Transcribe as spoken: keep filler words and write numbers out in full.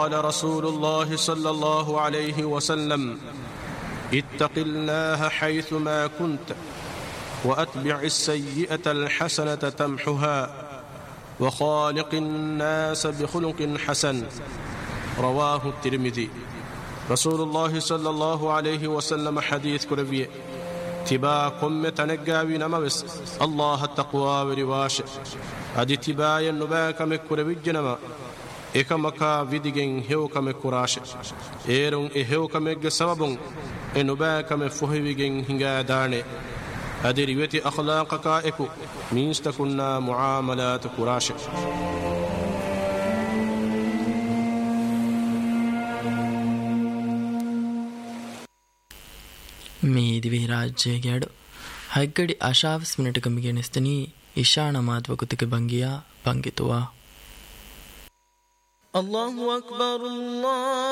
قال رسول الله صلى الله عليه وسلم اتق الله حيثما كنت وأتبع السيئة الحسنة تمحها وخالق الناس بخلق حسن رواه الترمذي. رسول الله صلى الله عليه وسلم حديث كربيه تبا قم تنقاوي نموس الله التقوى ورواش أدي تبا ينباك مكربي جنما إكمكا فيديجين هيوكا مكراش إيرون إهيوكا مك سببون إنباك مفهويجين هنگا داني أدي ريوتي أخلاقك إكو مينستكنا معاملات كراش. ಮೀದಿವಿ ರಾಜ್ಯಗೆಡು ಹಗ್ಗಡಿ ಆಶಾವಸ್ ಮಿನಿಟ್ ಕಮ್ಮಿಗೆ ನೆಸ್ತನಿ ಇಶಾಣ ಮಾಧ್ವಕುತಿಗೆ ಬಂಗಿಯ ಬಂಗಿತುವ. الله أكبر الله